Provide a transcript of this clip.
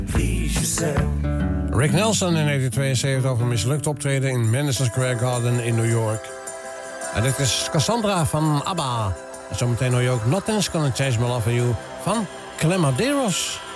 Rick Nelson in 1972 over een mislukt optreden in Madison Square Garden in New York. En dit is Cassandra van ABBA. En zometeen hoor je ook Nothing's Gonna Change My Love For You van Clemaderos.